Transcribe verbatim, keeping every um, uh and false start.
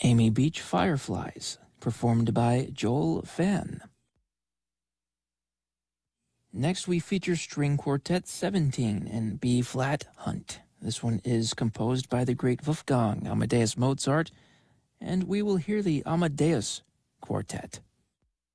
Amy Beach Fireflies, performed by Joel Fan. Next, we feature String Quartet seventeen in B-flat Hunt. This one is composed by the great Wolfgang Amadeus Mozart, and we will hear the Amadeus Quartet.